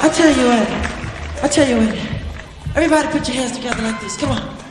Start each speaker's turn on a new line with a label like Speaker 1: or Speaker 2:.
Speaker 1: I tell you what. Everybody put your hands together like this. Come on.